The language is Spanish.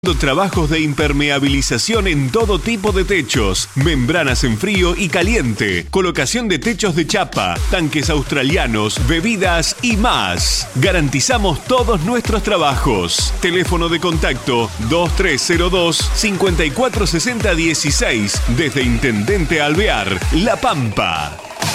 Trabajos de impermeabilización en todo tipo de techos, membranas en frío y caliente, colocación de techos de chapa, tanques australianos, bebidas y más. Garantizamos todos nuestros trabajos. Teléfono de contacto 2302-546016 desde Intendente Alvear, La Pampa.